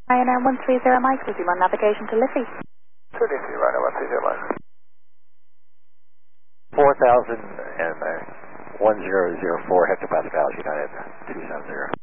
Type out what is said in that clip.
INM 130 Mike, resume on navigation to Liffey. To Liffey, right, 130 Mike. 4,000 and 1004 hectopascals, United 270.